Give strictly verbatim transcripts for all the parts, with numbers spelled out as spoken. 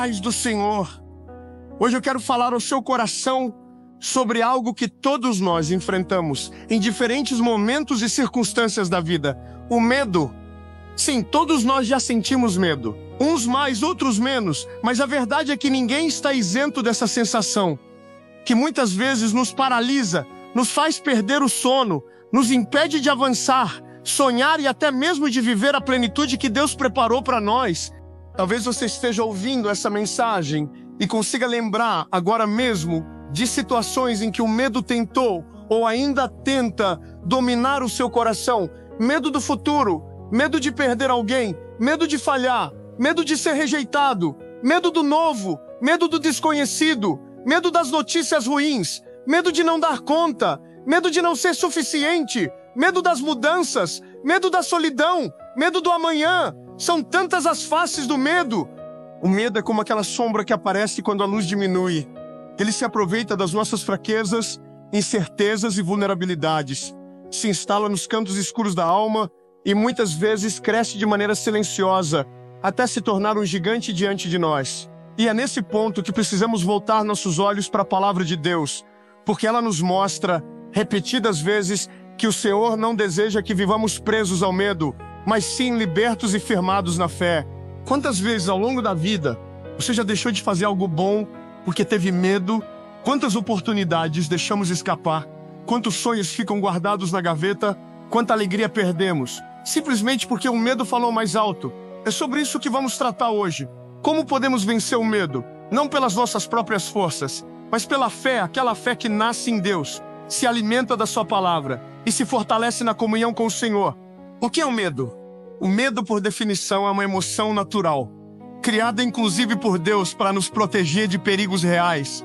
paz do Senhor. Hoje eu quero falar ao seu coração sobre algo que todos nós enfrentamos em diferentes momentos e circunstâncias da vida: o medo. Sim, todos nós já sentimos medo. Uns mais, outros menos, mas a verdade é que ninguém está isento dessa sensação, que muitas vezes nos paralisa, nos faz perder o sono, nos impede de avançar, sonhar e até mesmo de viver a plenitude que Deus preparou para nós. Talvez você esteja ouvindo essa mensagem e consiga lembrar agora mesmo de situações em que o medo tentou ou ainda tenta dominar o seu coração. Medo do futuro, medo de perder alguém, medo de falhar, medo de ser rejeitado, medo do novo, medo do desconhecido, medo das notícias ruins, medo de não dar conta, medo de não ser suficiente, medo das mudanças, medo da solidão, medo do amanhã. São tantas as faces do medo. O medo é como aquela sombra que aparece quando a luz diminui. Ele se aproveita das nossas fraquezas, incertezas e vulnerabilidades. Se instala nos cantos escuros da alma e muitas vezes cresce de maneira silenciosa, até se tornar um gigante diante de nós. E é nesse ponto que precisamos voltar nossos olhos para a palavra de Deus, porque ela nos mostra, repetidas vezes, que o Senhor não deseja que vivamos presos ao medo, mas sim libertos e firmados na fé. Quantas vezes ao longo da vida você já deixou de fazer algo bom porque teve medo? Quantas oportunidades deixamos escapar? Quantos sonhos ficam guardados na gaveta? Quanta alegria perdemos, simplesmente porque o medo falou mais alto? É sobre isso que vamos tratar hoje. Como podemos vencer o medo? Não pelas nossas próprias forças, mas pela fé, aquela fé que nasce em Deus, se alimenta da sua palavra e se fortalece na comunhão com o Senhor. O que é o medo? O medo, por definição, é uma emoção natural, criada inclusive por Deus para nos proteger de perigos reais.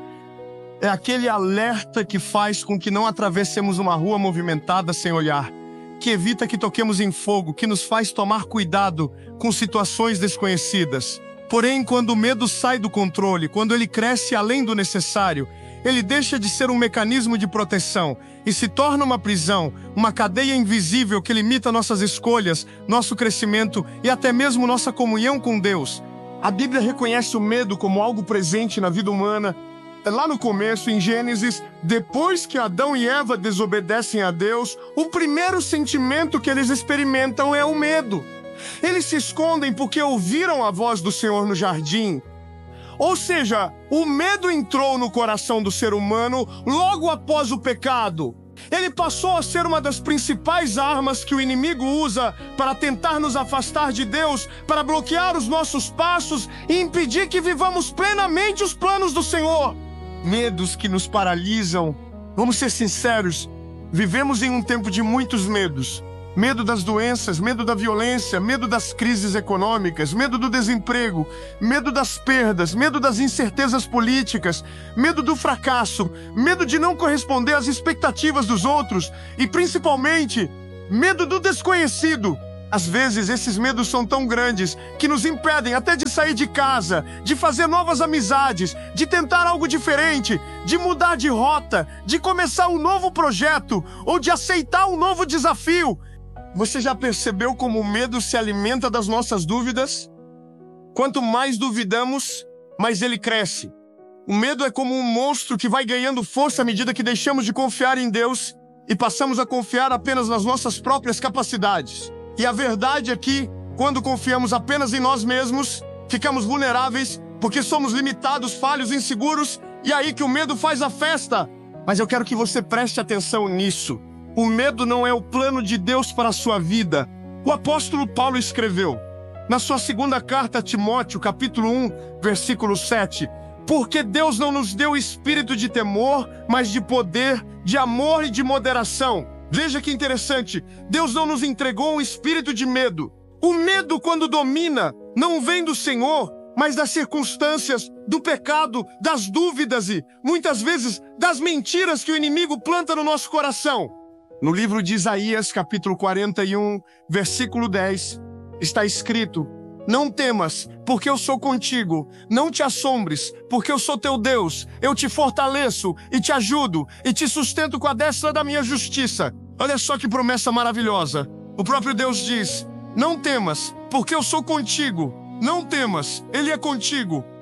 É aquele alerta que faz com que não atravessemos uma rua movimentada sem olhar, que evita que toquemos em fogo, que nos faz tomar cuidado com situações desconhecidas. Porém, quando o medo sai do controle, quando ele cresce além do necessário, ele deixa de ser um mecanismo de proteção e se torna uma prisão, uma cadeia invisível que limita nossas escolhas, nosso crescimento e até mesmo nossa comunhão com Deus. A Bíblia reconhece o medo como algo presente na vida humana. Lá no começo, em Gênesis, depois que Adão e Eva desobedecem a Deus, o primeiro sentimento que eles experimentam é o medo. Eles se escondem porque ouviram a voz do Senhor no jardim. Ou seja, o medo entrou no coração do ser humano logo após o pecado. Ele passou a ser uma das principais armas que o inimigo usa para tentar nos afastar de Deus, para bloquear os nossos passos e impedir que vivamos plenamente os planos do Senhor. Medos que nos paralisam. Vamos ser sinceros, vivemos em um tempo de muitos medos. Medo das doenças, medo da violência, medo das crises econômicas, medo do desemprego, medo das perdas, medo das incertezas políticas, medo do fracasso, medo de não corresponder às expectativas dos outros e, principalmente, medo do desconhecido. Às vezes, esses medos são tão grandes que nos impedem até de sair de casa, de fazer novas amizades, de tentar algo diferente, de mudar de rota, de começar um novo projeto ou de aceitar um novo desafio. Você já percebeu como o medo se alimenta das nossas dúvidas? Quanto mais duvidamos, mais ele cresce. O medo é como um monstro que vai ganhando força à medida que deixamos de confiar em Deus e passamos a confiar apenas nas nossas próprias capacidades. E a verdade é que, quando confiamos apenas em nós mesmos, ficamos vulneráveis porque somos limitados, falhos, inseguros, e é aí que o medo faz a festa. Mas eu quero que você preste atenção nisso. O medo não é o plano de Deus para a sua vida. O apóstolo Paulo escreveu, na sua segunda carta a Timóteo, capítulo um, versículo sete, porque Deus não nos deu espírito de temor, mas de poder, de amor e de moderação. Veja que interessante, Deus não nos entregou um espírito de medo. O medo, quando domina, não vem do Senhor, mas das circunstâncias, do pecado, das dúvidas e, muitas vezes, das mentiras que o inimigo planta no nosso coração. No livro de Isaías, capítulo quarenta e um, versículo dez, está escrito: não temas, porque eu sou contigo. Não te assombres, porque eu sou teu Deus. Eu te fortaleço e te ajudo e te sustento com a destra da minha justiça. Olha só que promessa maravilhosa. O próprio Deus diz: não temas, porque eu sou contigo. Não temas, Ele é contigo.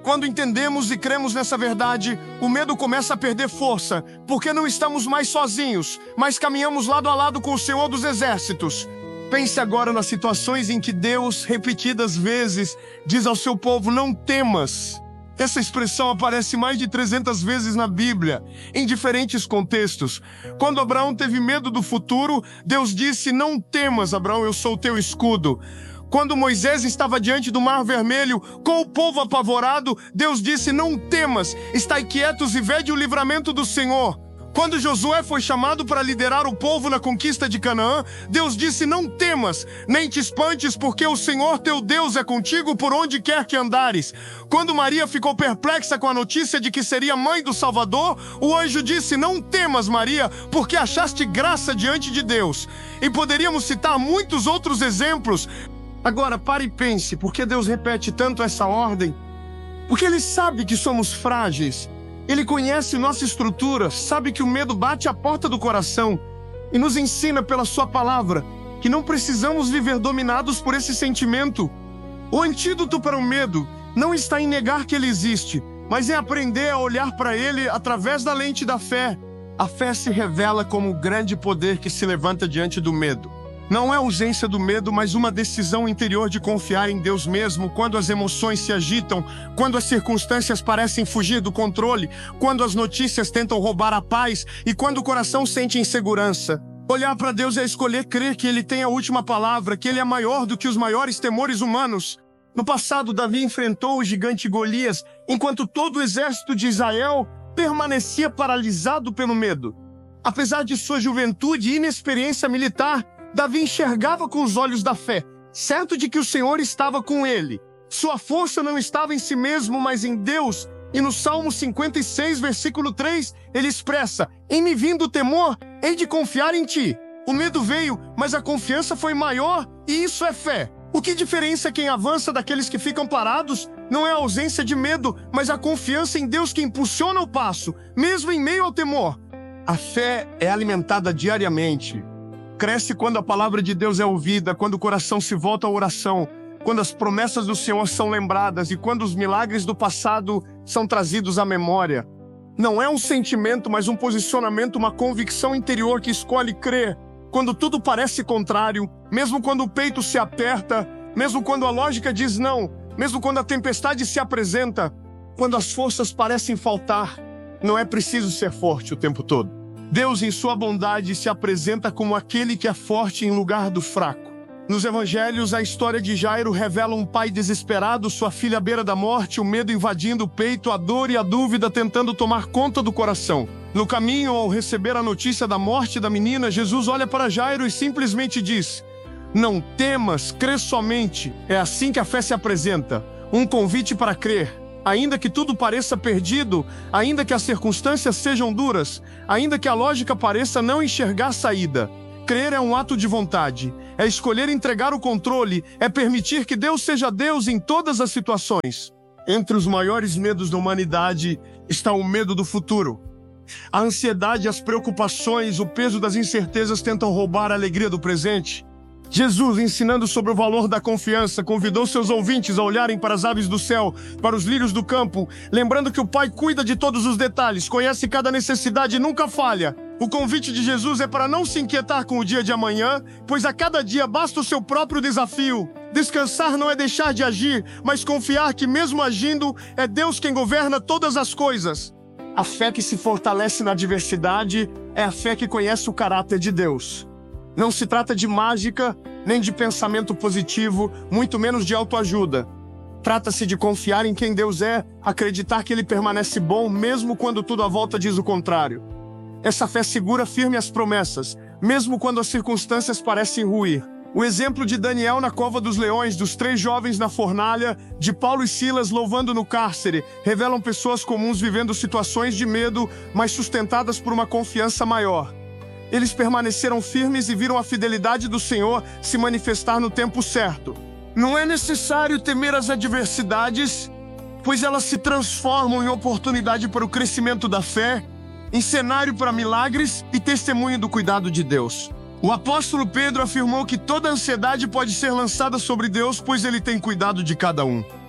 Quando entendemos e cremos nessa verdade, o medo começa a perder força, porque não estamos mais sozinhos, mas caminhamos lado a lado com o Senhor dos Exércitos. Pense agora nas situações em que Deus, repetidas vezes, diz ao seu povo: não temas. Essa expressão aparece mais de trezentas vezes na Bíblia, em diferentes contextos. Quando Abraão teve medo do futuro, Deus disse: não temas, Abraão, eu sou o teu escudo. Quando Moisés estava diante do Mar Vermelho, com o povo apavorado, Deus disse: não temas, estai quietos e vede o livramento do Senhor. Quando Josué foi chamado para liderar o povo na conquista de Canaã, Deus disse: não temas, nem te espantes, porque o Senhor teu Deus é contigo por onde quer que andares. Quando Maria ficou perplexa com a notícia de que seria mãe do Salvador, o anjo disse: não temas, Maria, porque achaste graça diante de Deus. E poderíamos citar muitos outros exemplos. Agora, pare e pense, por que Deus repete tanto essa ordem? Porque Ele sabe que somos frágeis. Ele conhece nossa estrutura, sabe que o medo bate à porta do coração e nos ensina pela sua palavra que não precisamos viver dominados por esse sentimento. O antídoto para o medo não está em negar que ele existe, mas em aprender a olhar para ele através da lente da fé. A fé se revela como o grande poder que se levanta diante do medo. Não é a ausência do medo, mas uma decisão interior de confiar em Deus mesmo quando as emoções se agitam, quando as circunstâncias parecem fugir do controle, quando as notícias tentam roubar a paz e quando o coração sente insegurança. Olhar para Deus é escolher crer que Ele tem a última palavra, que Ele é maior do que os maiores temores humanos. No passado, Davi enfrentou o gigante Golias, enquanto todo o exército de Israel permanecia paralisado pelo medo. Apesar de sua juventude e inexperiência militar, Davi enxergava com os olhos da fé, certo de que o Senhor estava com ele. Sua força não estava em si mesmo, mas em Deus. E no Salmo cinquenta e seis, versículo três, ele expressa: em me vindo o temor, hei de confiar em ti. O medo veio, mas a confiança foi maior, e isso é fé. O que diferencia quem avança daqueles que ficam parados? Não é a ausência de medo, mas a confiança em Deus que impulsiona o passo, mesmo em meio ao temor. A fé é alimentada diariamente. Cresce quando a palavra de Deus é ouvida, quando o coração se volta à oração, quando as promessas do Senhor são lembradas e quando os milagres do passado são trazidos à memória. Não é um sentimento, mas um posicionamento, uma convicção interior que escolhe crer. Quando tudo parece contrário, mesmo quando o peito se aperta, mesmo quando a lógica diz não, mesmo quando a tempestade se apresenta, quando as forças parecem faltar, não é preciso ser forte o tempo todo. Deus, em sua bondade, se apresenta como aquele que é forte em lugar do fraco. Nos evangelhos, a história de Jairo revela um pai desesperado, sua filha à beira da morte, o medo invadindo o peito, a dor e a dúvida tentando tomar conta do coração. No caminho, ao receber a notícia da morte da menina, Jesus olha para Jairo e simplesmente diz: não temas, crê somente. É assim que a fé se apresenta, um convite para crer. Ainda que tudo pareça perdido, ainda que as circunstâncias sejam duras, ainda que a lógica pareça não enxergar saída. Crer é um ato de vontade, é escolher entregar o controle, é permitir que Deus seja Deus em todas as situações. Entre os maiores medos da humanidade está o medo do futuro. A ansiedade, as preocupações, o peso das incertezas tentam roubar a alegria do presente. Jesus, ensinando sobre o valor da confiança, convidou seus ouvintes a olharem para as aves do céu, para os lírios do campo, lembrando que o Pai cuida de todos os detalhes, conhece cada necessidade e nunca falha. O convite de Jesus é para não se inquietar com o dia de amanhã, pois a cada dia basta o seu próprio desafio. Descansar não é deixar de agir, mas confiar que mesmo agindo, é Deus quem governa todas as coisas. A fé que se fortalece na adversidade é a fé que conhece o caráter de Deus. Não se trata de mágica, nem de pensamento positivo, muito menos de autoajuda. Trata-se de confiar em quem Deus é, acreditar que Ele permanece bom, mesmo quando tudo à volta diz o contrário. Essa fé segura firme as promessas, mesmo quando as circunstâncias parecem ruir. O exemplo de Daniel na cova dos leões, dos três jovens na fornalha, de Paulo e Silas louvando no cárcere, revelam pessoas comuns vivendo situações de medo, mas sustentadas por uma confiança maior. Eles permaneceram firmes e viram a fidelidade do Senhor se manifestar no tempo certo. Não é necessário temer as adversidades, pois elas se transformam em oportunidade para o crescimento da fé, em cenário para milagres e testemunho do cuidado de Deus. O apóstolo Pedro afirmou que toda ansiedade pode ser lançada sobre Deus, pois Ele tem cuidado de cada um.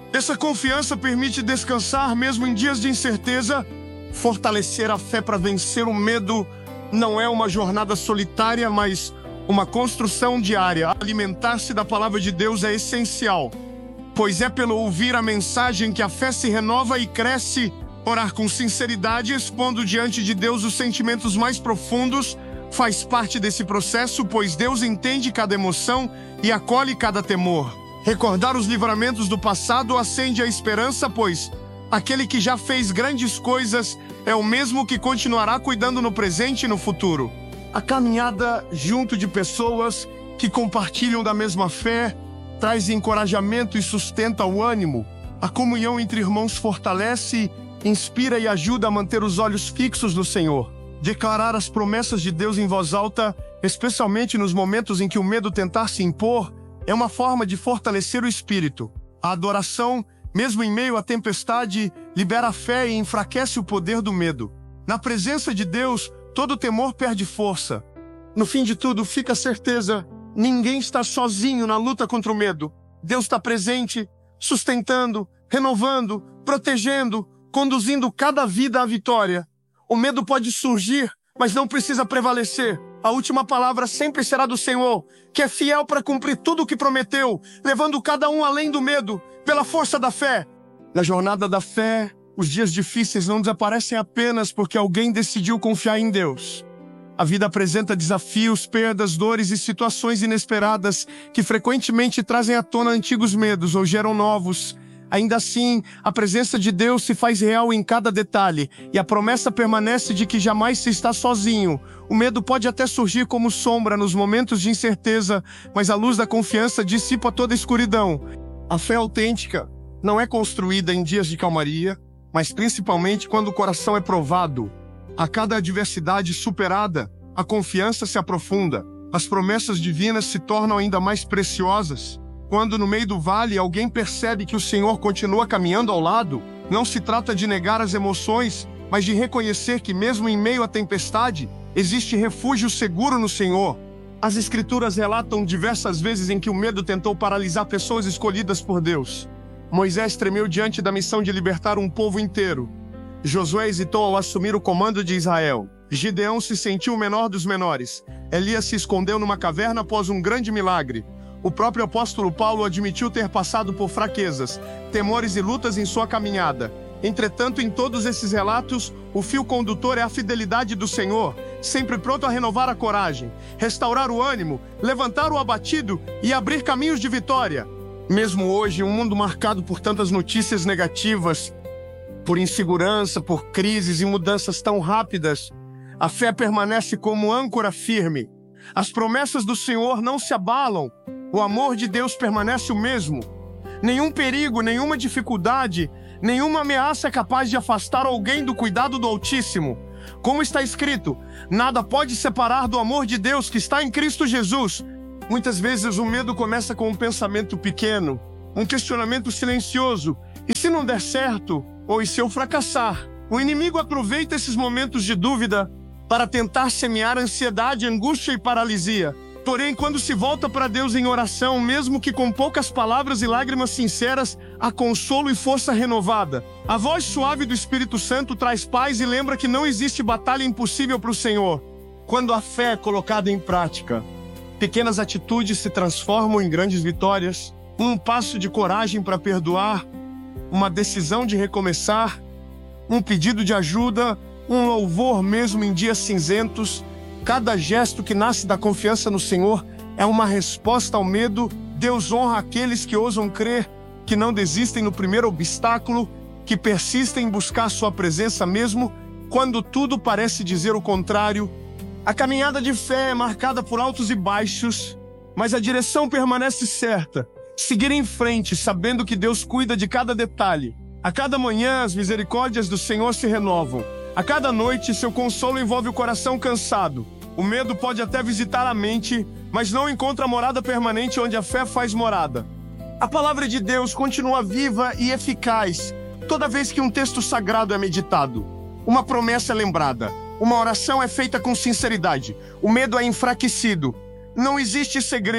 Essa confiança permite descansar mesmo em dias de incerteza. Fortalecer a fé para vencer o medo não é uma jornada solitária, mas uma construção diária. Alimentar-se da palavra de Deus é essencial, pois é pelo ouvir a mensagem que a fé se renova e cresce. Orar com sinceridade, expondo diante de Deus os sentimentos mais profundos, faz parte desse processo, pois Deus entende cada emoção e acolhe cada temor. Recordar os livramentos do passado acende a esperança, pois aquele que já fez grandes coisas é o mesmo que continuará cuidando no presente e no futuro. A caminhada junto de pessoas que compartilham da mesma fé traz encorajamento e sustenta o ânimo. A comunhão entre irmãos fortalece, inspira e ajuda a manter os olhos fixos no Senhor. Declarar as promessas de Deus em voz alta, especialmente nos momentos em que o medo tentar se impor, é uma forma de fortalecer o espírito. A adoração, mesmo em meio à tempestade, libera a fé e enfraquece o poder do medo. Na presença de Deus, todo temor perde força. No fim de tudo, fica a certeza: ninguém está sozinho na luta contra o medo. Deus está presente, sustentando, renovando, protegendo, conduzindo cada vida à vitória. O medo pode surgir, mas não precisa prevalecer. A última palavra sempre será do Senhor, que é fiel para cumprir tudo o que prometeu, levando cada um além do medo, pela força da fé. Na jornada da fé, os dias difíceis não desaparecem apenas porque alguém decidiu confiar em Deus. A vida apresenta desafios, perdas, dores e situações inesperadas que frequentemente trazem à tona antigos medos ou geram novos. Ainda assim, a presença de Deus se faz real em cada detalhe, e a promessa permanece de que jamais se está sozinho. O medo pode até surgir como sombra nos momentos de incerteza, mas a luz da confiança dissipa toda a escuridão. A fé autêntica não é construída em dias de calmaria, mas principalmente quando o coração é provado. A cada adversidade superada, a confiança se aprofunda. As promessas divinas se tornam ainda mais preciosas. Quando no meio do vale alguém percebe que o Senhor continua caminhando ao lado, não se trata de negar as emoções, mas de reconhecer que mesmo em meio à tempestade, existe refúgio seguro no Senhor. As Escrituras relatam diversas vezes em que o medo tentou paralisar pessoas escolhidas por Deus. Moisés tremeu diante da missão de libertar um povo inteiro. Josué hesitou ao assumir o comando de Israel. Gideão se sentiu o menor dos menores. Elias se escondeu numa caverna após um grande milagre. O próprio apóstolo Paulo admitiu ter passado por fraquezas, temores e lutas em sua caminhada. Entretanto, em todos esses relatos, o fio condutor é a fidelidade do Senhor, sempre pronto a renovar a coragem, restaurar o ânimo, levantar o abatido e abrir caminhos de vitória. Mesmo hoje, um mundo marcado por tantas notícias negativas, por insegurança, por crises e mudanças tão rápidas, a fé permanece como âncora firme. As promessas do Senhor não se abalam. O amor de Deus permanece o mesmo. Nenhum perigo, nenhuma dificuldade, nenhuma ameaça é capaz de afastar alguém do cuidado do Altíssimo. Como está escrito, nada pode separar do amor de Deus que está em Cristo Jesus. Muitas vezes o medo começa com um pensamento pequeno, um questionamento silencioso. E se não der certo? Ou e se eu fracassar? O inimigo aproveita esses momentos de dúvida para tentar semear ansiedade, angústia e paralisia. Porém, quando se volta para Deus em oração, mesmo que com poucas palavras e lágrimas sinceras, há consolo e força renovada. A voz suave do Espírito Santo traz paz e lembra que não existe batalha impossível para o Senhor. Quando a fé é colocada em prática, pequenas atitudes se transformam em grandes vitórias. Um passo de coragem para perdoar, uma decisão de recomeçar, um pedido de ajuda, um louvor mesmo em dias cinzentos. Cada gesto que nasce da confiança no Senhor é uma resposta ao medo. Deus honra aqueles que ousam crer, que não desistem no primeiro obstáculo, que persistem em buscar sua presença mesmo quando tudo parece dizer o contrário. A caminhada de fé é marcada por altos e baixos, mas a direção permanece certa. Seguir em frente, sabendo que Deus cuida de cada detalhe. A cada manhã, as misericórdias do Senhor se renovam. A cada noite, seu consolo envolve o coração cansado. O medo pode até visitar a mente, mas não encontra morada permanente onde a fé faz morada. A palavra de Deus continua viva e eficaz toda vez que um texto sagrado é meditado. Uma promessa é lembrada. Uma oração é feita com sinceridade. O medo é enfraquecido. Não existe segredo.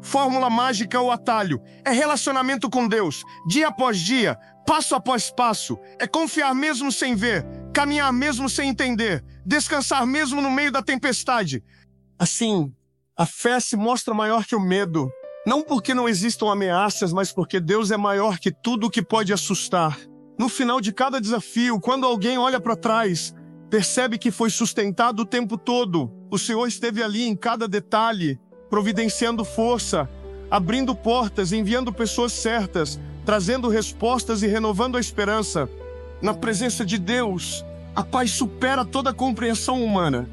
fórmula mágica ou atalho. É relacionamento com Deus, dia após dia, passo após passo. É confiar mesmo sem ver, caminhar mesmo sem entender, descansar mesmo no meio da tempestade. Assim, a fé se mostra maior que o medo. Não porque não existam ameaças, mas porque Deus é maior que tudo o que pode assustar. No final de cada desafio, quando alguém olha para trás, percebe que foi sustentado o tempo todo. O Senhor esteve ali em cada detalhe, providenciando força, abrindo portas, enviando pessoas certas, trazendo respostas e renovando a esperança. Na presença de Deus, a paz supera toda a compreensão humana.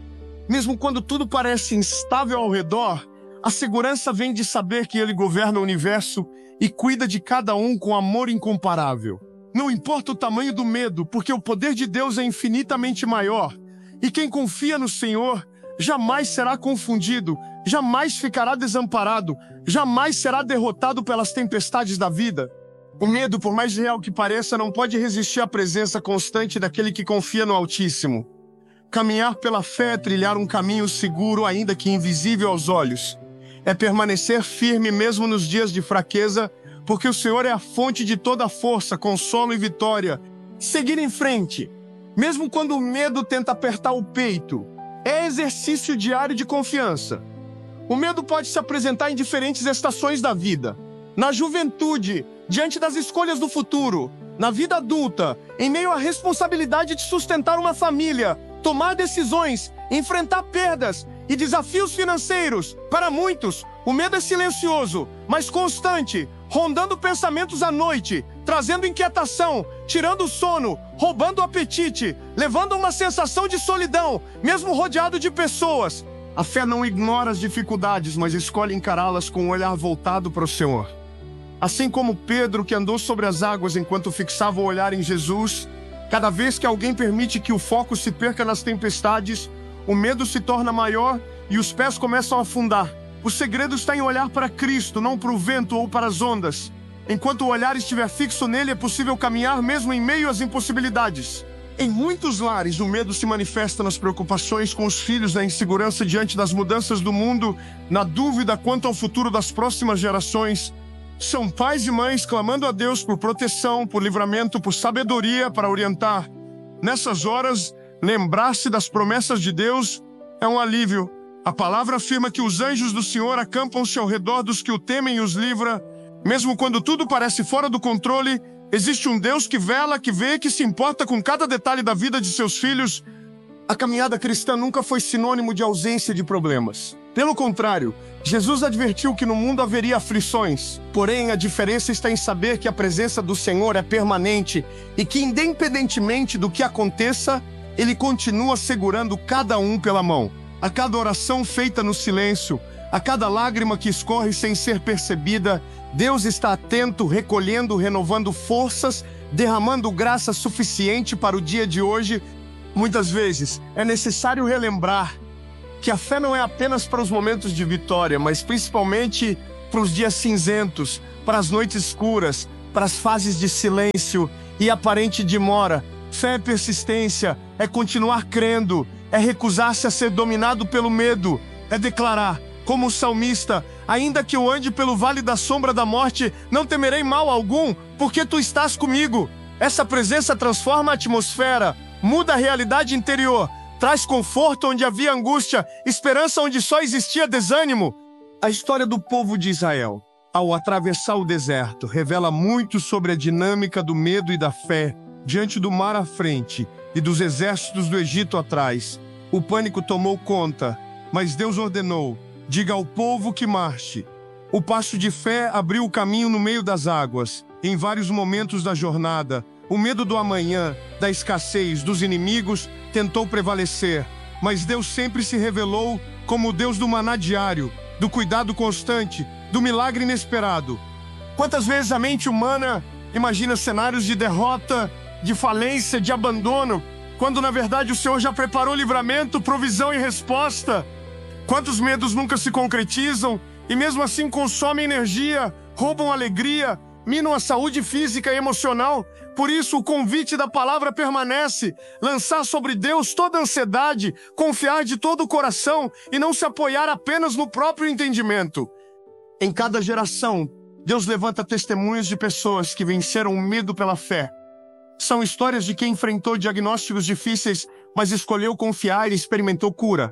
Mesmo quando tudo parece instável ao redor, a segurança vem de saber que Ele governa o universo e cuida de cada um com amor incomparável. Não importa o tamanho do medo, porque o poder de Deus é infinitamente maior. E quem confia no Senhor jamais será confundido, jamais ficará desamparado, jamais será derrotado pelas tempestades da vida. O medo, por mais real que pareça, não pode resistir à presença constante daquele que confia no Altíssimo. Caminhar pela fé é trilhar um caminho seguro, ainda que invisível aos olhos. É permanecer firme mesmo nos dias de fraqueza, porque o Senhor é a fonte de toda força, consolo e vitória. Seguir em frente, mesmo quando o medo tenta apertar o peito, é exercício diário de confiança. O medo pode se apresentar em diferentes estações da vida. Na juventude, diante das escolhas do futuro. Na vida adulta, em meio à responsabilidade de sustentar uma família, tomar decisões, enfrentar perdas e desafios financeiros. Para muitos, o medo é silencioso, mas constante, rondando pensamentos à noite, trazendo inquietação, tirando o sono, roubando o apetite, levando a uma sensação de solidão, mesmo rodeado de pessoas. A fé não ignora as dificuldades, mas escolhe encará-las com o olhar voltado para o Senhor. Assim como Pedro, que andou sobre as águas enquanto fixava o olhar em Jesus, cada vez que alguém permite que o foco se perca nas tempestades, o medo se torna maior e os pés começam a afundar. O segredo está em olhar para Cristo, não para o vento ou para as ondas. Enquanto o olhar estiver fixo nele, é possível caminhar mesmo em meio às impossibilidades. Em muitos lares, o medo se manifesta nas preocupações com os filhos, na insegurança diante das mudanças do mundo, na dúvida quanto ao futuro das próximas gerações. São pais e mães clamando a Deus por proteção, por livramento, por sabedoria para orientar. Nessas horas, lembrar-se das promessas de Deus é um alívio. A palavra afirma que os anjos do Senhor acampam-se ao redor dos que o temem e os livra. Mesmo quando tudo parece fora do controle, existe um Deus que vela, que vê, que se importa com cada detalhe da vida de seus filhos. A caminhada cristã nunca foi sinônimo de ausência de problemas. Pelo contrário, Jesus advertiu que no mundo haveria aflições. Porém, a diferença está em saber que a presença do Senhor é permanente e que, independentemente do que aconteça, Ele continua segurando cada um pela mão. A cada oração feita no silêncio, a cada lágrima que escorre sem ser percebida, Deus está atento, recolhendo, renovando forças, derramando graça suficiente para o dia de hoje. Muitas vezes é necessário relembrar que a fé não é apenas para os momentos de vitória, mas principalmente para os dias cinzentos, para as noites escuras, para as fases de silêncio e aparente demora. Fé é persistência, é continuar crendo, é recusar-se a ser dominado pelo medo, é declarar, como o salmista, ainda que eu ande pelo vale da sombra da morte, não temerei mal algum, porque tu estás comigo. Essa presença transforma a atmosfera, muda a realidade interior, traz conforto onde havia angústia, esperança onde só existia desânimo. A história do povo de Israel, ao atravessar o deserto, revela muito sobre a dinâmica do medo e da fé. Diante do mar à frente e dos exércitos do Egito atrás, o pânico tomou conta, mas Deus ordenou, diga ao povo que marche. O passo de fé abriu o caminho no meio das águas. Em vários momentos da jornada, o medo do amanhã, da escassez, dos inimigos, tentou prevalecer. Mas Deus sempre se revelou como o Deus do maná diário, do cuidado constante, do milagre inesperado. Quantas vezes a mente humana imagina cenários de derrota, de falência, de abandono, quando na verdade o Senhor já preparou livramento, provisão e resposta. Quantos medos nunca se concretizam e mesmo assim consomem energia, roubam alegria, minam a saúde física e emocional. Por isso o convite da palavra permanece: lançar sobre Deus toda a ansiedade, confiar de todo o coração e não se apoiar apenas no próprio entendimento. Em cada geração, Deus levanta testemunhos de pessoas que venceram o medo pela fé. São histórias de quem enfrentou diagnósticos difíceis, mas escolheu confiar e experimentou cura.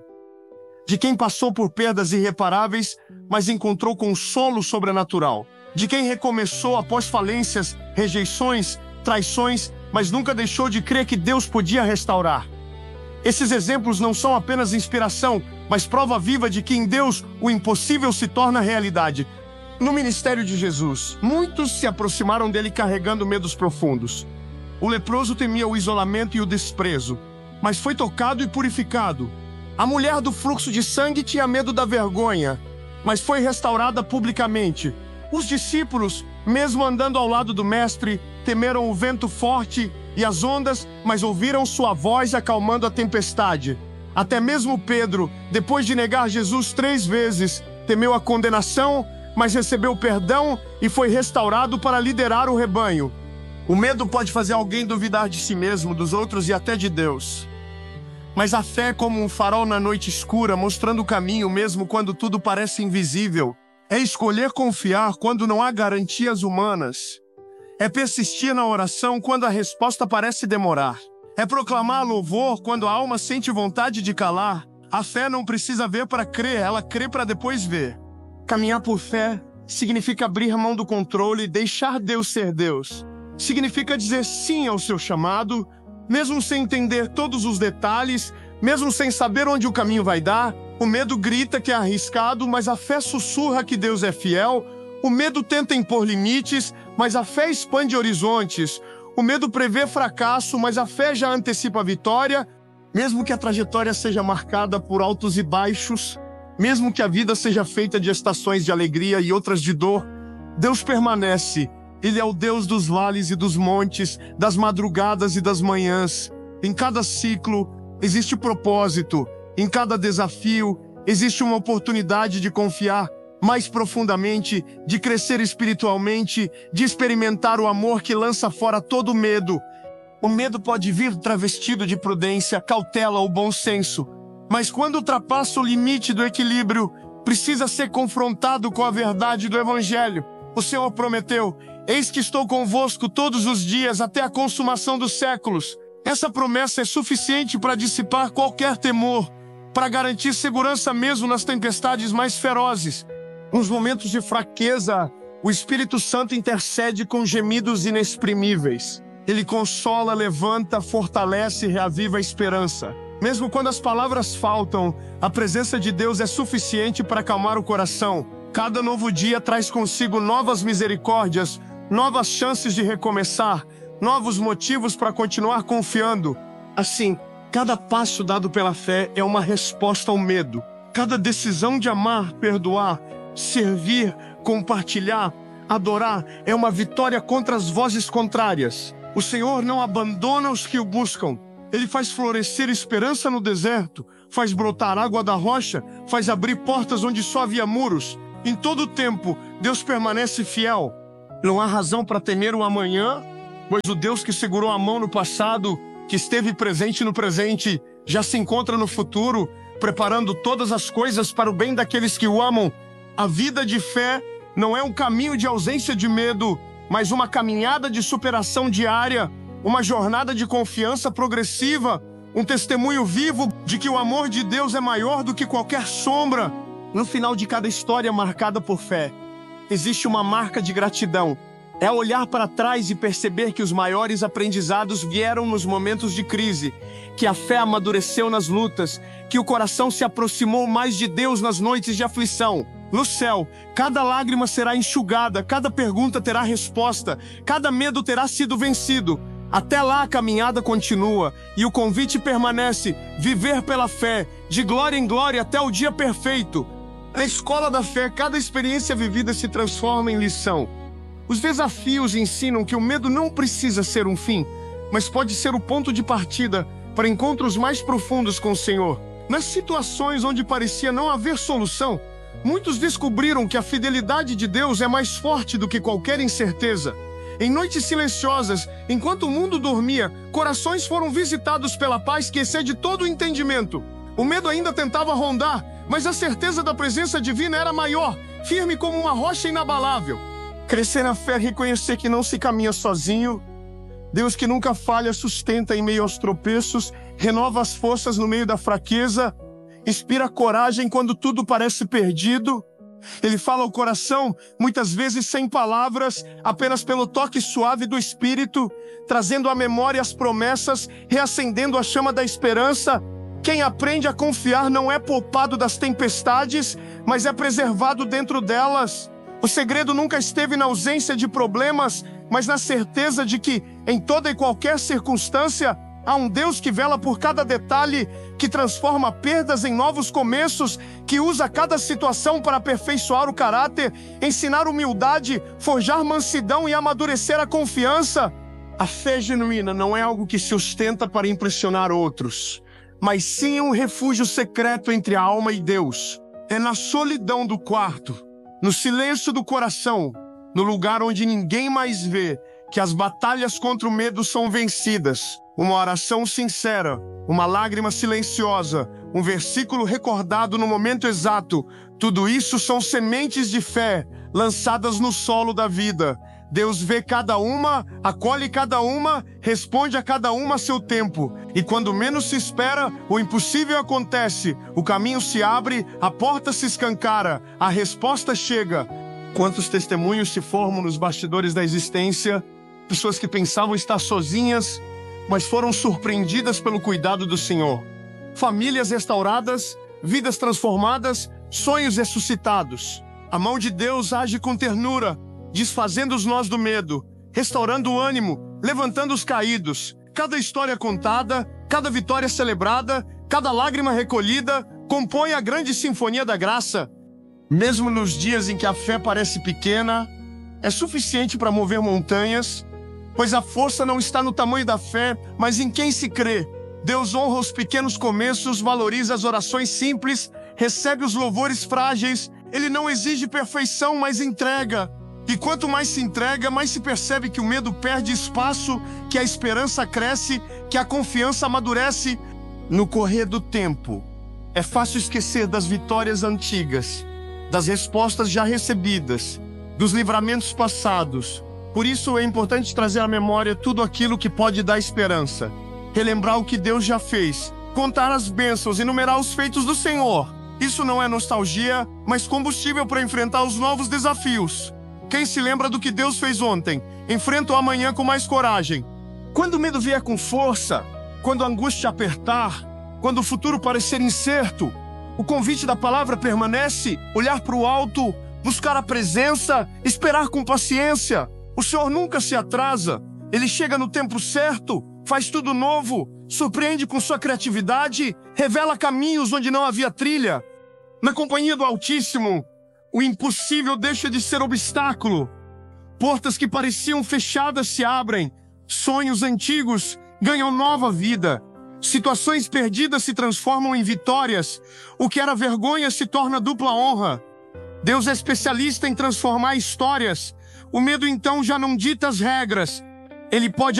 De quem passou por perdas irreparáveis, mas encontrou consolo sobrenatural. De quem recomeçou após falências, rejeições, traições, mas nunca deixou de crer que Deus podia restaurar. Esses exemplos não são apenas inspiração, mas prova viva de que em Deus o impossível se torna realidade. No ministério de Jesus, muitos se aproximaram dele carregando medos profundos. O leproso temia o isolamento e o desprezo, mas foi tocado e purificado. A mulher do fluxo de sangue tinha medo da vergonha, mas foi restaurada publicamente. Os discípulos, mesmo andando ao lado do mestre, temeram o vento forte e as ondas, mas ouviram sua voz acalmando a tempestade. Até mesmo Pedro, depois de negar Jesus três vezes, temeu a condenação, mas recebeu perdão e foi restaurado para liderar o rebanho. O medo pode fazer alguém duvidar de si mesmo, dos outros e até de Deus. Mas a fé é como um farol na noite escura, mostrando o caminho mesmo quando tudo parece invisível. É escolher confiar quando não há garantias humanas. É persistir na oração quando a resposta parece demorar. É proclamar louvor quando a alma sente vontade de calar. A fé não precisa ver para crer, ela crê para depois ver. Caminhar por fé significa abrir mão do controle e deixar Deus ser Deus. Significa dizer sim ao seu chamado, mesmo sem entender todos os detalhes, mesmo sem saber onde o caminho vai dar. O medo grita que é arriscado, mas a fé sussurra que Deus é fiel. O medo tenta impor limites, mas a fé expande horizontes. O medo prevê fracasso, mas a fé já antecipa a vitória. Mesmo que a trajetória seja marcada por altos e baixos, mesmo que a vida seja feita de estações de alegria e outras de dor, Deus permanece. Ele é o Deus dos vales e dos montes, das madrugadas e das manhãs. Em cada ciclo existe propósito. Em cada desafio existe uma oportunidade de confiar mais profundamente, de crescer espiritualmente, de experimentar o amor que lança fora todo medo. O medo pode vir travestido de prudência, cautela ou bom senso, mas quando ultrapassa o limite do equilíbrio, precisa ser confrontado com a verdade do Evangelho. O Senhor prometeu: eis que estou convosco todos os dias até a consumação dos séculos. Essa promessa é suficiente para dissipar qualquer temor, para garantir segurança mesmo nas tempestades mais ferozes. Nos momentos de fraqueza, o Espírito Santo intercede com gemidos inexprimíveis. Ele consola, levanta, fortalece e reaviva a esperança. Mesmo quando as palavras faltam, a presença de Deus é suficiente para acalmar o coração. Cada novo dia traz consigo novas misericórdias, novas chances de recomeçar, novos motivos para continuar confiando. Assim, cada passo dado pela fé é uma resposta ao medo. Cada decisão de amar, perdoar, servir, compartilhar, adorar é uma vitória contra as vozes contrárias. O Senhor não abandona os que o buscam. Ele faz florescer esperança no deserto, faz brotar água da rocha, faz abrir portas onde só havia muros. Em todo o tempo, Deus permanece fiel. Não há razão para temer o amanhã, pois o Deus que segurou a mão no passado, que esteve presente no presente, já se encontra no futuro, preparando todas as coisas para o bem daqueles que o amam. A vida de fé não é um caminho de ausência de medo, mas uma caminhada de superação diária, uma jornada de confiança progressiva, um testemunho vivo de que o amor de Deus é maior do que qualquer sombra. No final de cada história marcada por fé, existe uma marca de gratidão. É olhar para trás e perceber que os maiores aprendizados vieram nos momentos de crise, que a fé amadureceu nas lutas, que o coração se aproximou mais de Deus nas noites de aflição. No céu, cada lágrima será enxugada, cada pergunta terá resposta, cada medo terá sido vencido. Até lá a caminhada continua e o convite permanece: viver pela fé, de glória em glória até o dia perfeito. Na escola da fé, cada experiência vivida se transforma em lição. Os desafios ensinam que o medo não precisa ser um fim, mas pode ser o ponto de partida para encontros mais profundos com o Senhor. Nas situações onde parecia não haver solução, muitos descobriram que a fidelidade de Deus é mais forte do que qualquer incerteza. Em noites silenciosas, enquanto o mundo dormia, corações foram visitados pela paz que excede todo o entendimento. O medo ainda tentava rondar, mas a certeza da presença divina era maior, firme como uma rocha inabalável. Crescer na fé, reconhecer que não se caminha sozinho. Deus que nunca falha, sustenta em meio aos tropeços, renova as forças no meio da fraqueza, inspira coragem quando tudo parece perdido. Ele fala ao coração, muitas vezes sem palavras, apenas pelo toque suave do Espírito, trazendo à memória as promessas, reacendendo a chama da esperança. Quem aprende a confiar não é poupado das tempestades, mas é preservado dentro delas. O segredo nunca esteve na ausência de problemas, mas na certeza de que, em toda e qualquer circunstância, há um Deus que vela por cada detalhe, que transforma perdas em novos começos, que usa cada situação para aperfeiçoar o caráter, ensinar humildade, forjar mansidão e amadurecer a confiança. A fé genuína não é algo que se ostenta para impressionar outros, mas sim um refúgio secreto entre a alma e Deus. É na solidão do quarto, no silêncio do coração, no lugar onde ninguém mais vê, que as batalhas contra o medo são vencidas. Uma oração sincera, uma lágrima silenciosa, um versículo recordado no momento exato, tudo isso são sementes de fé lançadas no solo da vida. Deus vê cada uma, acolhe cada uma, responde a cada uma a seu tempo. E quando menos se espera, o impossível acontece, o caminho se abre, a porta se escancara, a resposta chega. Quantos testemunhos se formam nos bastidores da existência? Pessoas que pensavam estar sozinhas, mas foram surpreendidas pelo cuidado do Senhor. Famílias restauradas, vidas transformadas, sonhos ressuscitados. A mão de Deus age com ternura, desfazendo os nós do medo, restaurando o ânimo, levantando os caídos. Cada história contada, cada vitória celebrada, cada lágrima recolhida, compõe a grande sinfonia da graça. Mesmo nos dias em que a fé parece pequena, é suficiente para mover montanhas, pois a força não está no tamanho da fé, mas em quem se crê. Deus honra os pequenos começos, valoriza as orações simples, recebe os louvores frágeis. Ele não exige perfeição, mas entrega. E quanto mais se entrega, mais se percebe que o medo perde espaço, que a esperança cresce, que a confiança amadurece. No correr do tempo, é fácil esquecer das vitórias antigas, das respostas já recebidas, dos livramentos passados. Por isso é importante trazer à memória tudo aquilo que pode dar esperança, relembrar o que Deus já fez, contar as bênçãos, enumerar os feitos do Senhor. Isso não é nostalgia, mas combustível para enfrentar os novos desafios. Quem se lembra do que Deus fez ontem, enfrenta o amanhã com mais coragem. Quando o medo vier com força, quando a angústia apertar, quando o futuro parecer incerto, o convite da palavra permanece: olhar para o alto, buscar a presença, esperar com paciência. O Senhor nunca se atrasa, Ele chega no tempo certo, faz tudo novo, surpreende com sua criatividade, revela caminhos onde não havia trilha. Na companhia do Altíssimo, o impossível deixa de ser obstáculo. Portas que pareciam fechadas se abrem, sonhos antigos ganham nova vida, situações perdidas se transformam em vitórias, o que era vergonha se torna dupla honra. Deus é especialista em transformar histórias. O medo então já não dita as regras, ele pode